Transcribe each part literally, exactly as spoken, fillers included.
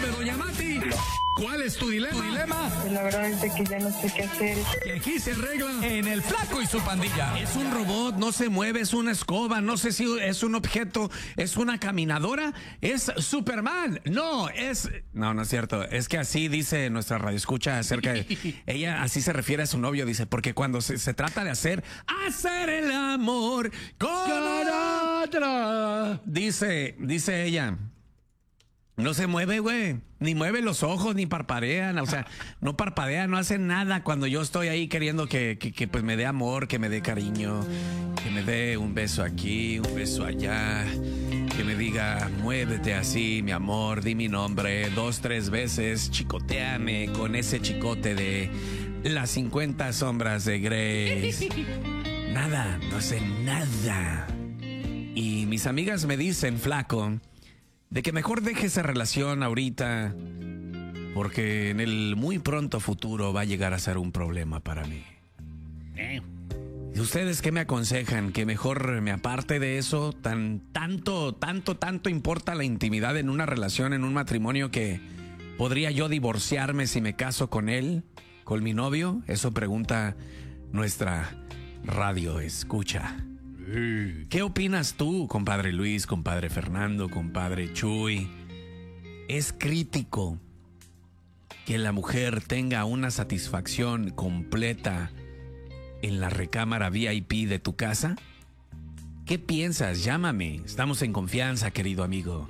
Dígame, doña Mati, ¿cuál es tu dilema? ¿Tu dilema? Pues la verdad es de que ya no sé qué hacer. Que aquí se arregla en El Flaco y su Pandilla. Es un robot, no se mueve, es una escoba, no sé si es un objeto, es una caminadora, es Superman. No, es... No, no es cierto. Es que así dice nuestra radioescucha acerca de... Ella así se refiere a su novio, dice, porque cuando se, se trata de hacer... Hacer el amor con, con otro. Dice, dice ella... No se mueve, güey. Ni mueve los ojos, ni parpadean. O sea, no parpadea, no hace nada cuando yo estoy ahí queriendo que, que, que pues me dé amor, que me dé cariño, que me dé un beso aquí, un beso allá, que me diga, muévete así, mi amor, di mi nombre dos, tres veces, chicoteame con ese chicote de las cincuenta sombras de Grey. Nada, no hace nada. Y mis amigas me dicen, Flaco, de que mejor deje esa relación ahorita, porque en el muy pronto futuro va a llegar a ser un problema para mí. Eh. ¿Y ustedes qué me aconsejan? ¿Que mejor me aparte de eso? Tan, tanto, tanto, tanto importa la intimidad en una relación, en un matrimonio, que podría yo divorciarme si me caso con él, con mi novio. Eso pregunta nuestra radio escucha. ¿Qué opinas tú, compadre Luis, compadre Fernando, compadre Chuy? ¿Es crítico que la mujer tenga una satisfacción completa en la recámara V I P de tu casa? ¿Qué piensas? Llámame. Estamos en confianza, querido amigo.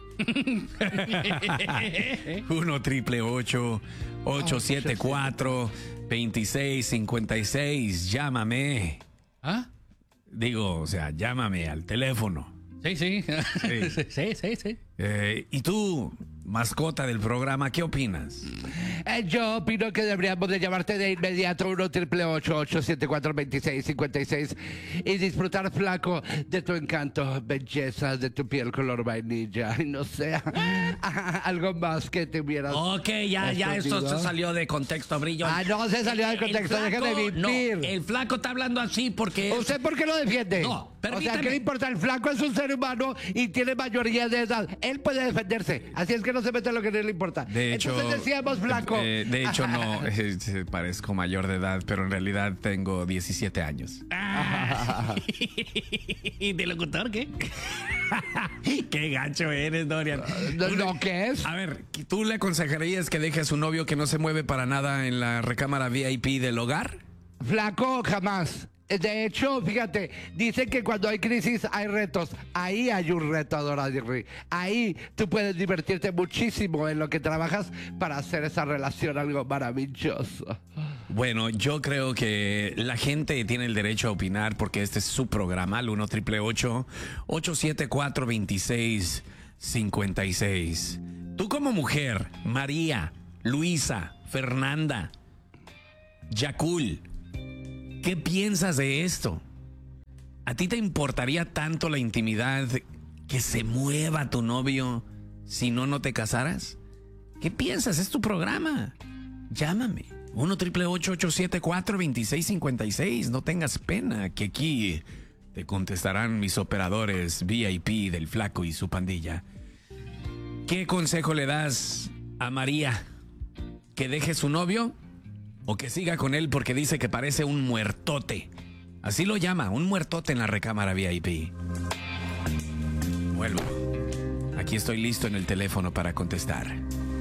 uno triple ocho, ocho siete cuatro, dos seis cinco seis. Llámame. ¿Ah? Digo, o sea, llámame al teléfono. Sí, sí. Sí. Sí, sí, sí. Eh, ¿Y tú, mascota del programa, qué opinas? Eh, yo opino que deberíamos de llamarte de inmediato uno triple ocho, ocho siete cuatro, dos seis cinco seis y disfrutar, Flaco, de tu encanto, belleza, de tu piel color vainilla, y no sé, algo más que te hubieras... Ok, ya, ya, esto escondido. se salió de contexto, Brillo. Ah, no se salió de contexto, El deja de flaco- no, mentir. el flaco está hablando así porque... ¿Usted por qué lo defiende? No, O sea, permítame. ¿qué le importa? El Flaco es un ser humano y tiene mayoría de edad. Él puede defenderse, así es que no se mete en lo que no le importa. De hecho, Entonces decíamos, Flaco. eh, de hecho no, eh, parezco mayor de edad, pero en realidad tengo diecisiete años. ¿Y de locutor qué? Qué gacho eres, Dorian. No, no, ¿qué es? A ver, ¿tú le aconsejarías que deje a su novio que no se mueve para nada en la recámara V I P del hogar? Flaco, jamás. De hecho, fíjate, dicen que cuando hay crisis hay retos. Ahí hay un reto, Doradirri. Ahí tú puedes divertirte muchísimo en lo que trabajas para hacer esa relación algo maravilloso. Bueno, yo creo que la gente tiene el derecho a opinar porque este es su programa, al uno triple ocho, ocho siete cuatro, dos seis cinco seis. Tú como mujer, María, Luisa, Fernanda, Yacul, ¿qué piensas de esto? ¿A ti te importaría tanto la intimidad que se mueva tu novio si no, no te casaras? ¿Qué piensas? Es tu programa. Llámame. uno triple ocho, ocho siete cuatro, dos seis cinco seis. No tengas pena, que aquí te contestarán mis operadores V I P del Flaco y su Pandilla. ¿Qué consejo le das a María? ¿Que deje su novio o que siga con él porque dice que parece un muertote? Así lo llama, un muertote en la recámara V I P. Vuelvo. Aquí estoy listo en el teléfono para contestar.